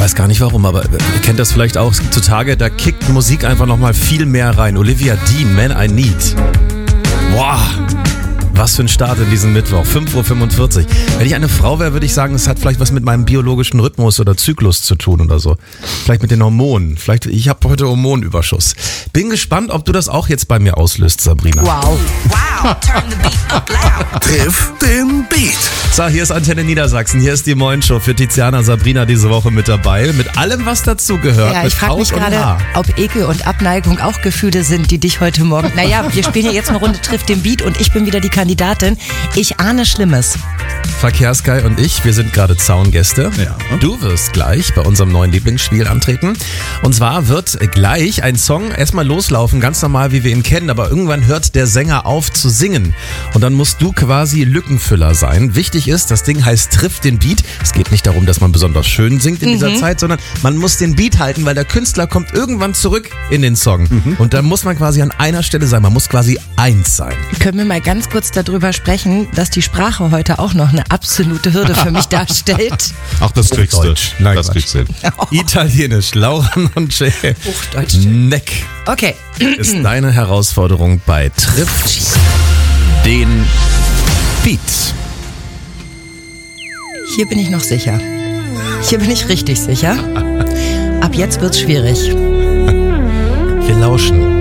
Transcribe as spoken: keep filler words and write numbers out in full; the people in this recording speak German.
weiß gar nicht warum, aber ihr kennt das vielleicht auch. Es gibt so Tage, da kickt Musik einfach nochmal viel mehr rein. Olivia Dean, Man I Need. Boah, was für ein Start in diesen Mittwoch. fünf Uhr fünfundvierzig. Wenn ich eine Frau wäre, würde ich sagen, es hat vielleicht was mit meinem biologischen Rhythmus oder Zyklus zu tun oder so. Vielleicht mit den Hormonen. Vielleicht, ich habe heute Hormonüberschuss. Bin gespannt, ob du das auch jetzt bei mir auslöst, Sabrina. Wow. Wow, turn the beat up loud. Triff den Beat. So, hier ist Antenne Niedersachsen. Hier ist die Moin-Show für Tiziana Sabrina diese Woche mit dabei. Mit allem, was dazugehört. Ja, mit ich frage mich Haut und gerade, Haar. ob Ekel und Abneigung auch Gefühle sind, die dich heute Morgen... Naja, wir spielen ja jetzt eine Runde Triff den Beat und ich bin wieder die Kandidatin. Ich ahne Schlimmes. Verkehrsguy und ich, wir sind gerade Zaungäste. Ja. Du wirst gleich bei unserem neuen Lieblingsspiel antreten. Und zwar wird gleich ein Song erstmal loslaufen, ganz normal, wie wir ihn kennen, aber irgendwann hört der Sänger auf zu singen. Und dann musst du quasi Lückenfüller sein. Wichtig ist, das Ding heißt Triff den Beat. Es geht nicht darum, dass man besonders schön singt in dieser Zeit, sondern man muss den Beat halten, weil der Künstler kommt irgendwann zurück in den Song. Mhm. Und dann muss man quasi an einer Stelle sein. Man muss quasi eins sein. Können wir mal ganz kurz darüber sprechen, dass die Sprache heute auch noch eine absolute Hürde für mich darstellt? Ach, das kriegst du. Hochdeutsch. Nein, Das Quatsch. kriegst du hin. Italienisch, Laura Nonce. Hochdeutsch. Neck Okay. ist deine Herausforderung bei Triff den Beat. Hier bin ich noch sicher. Hier bin ich richtig sicher. Ab jetzt wird's schwierig. Wir lauschen.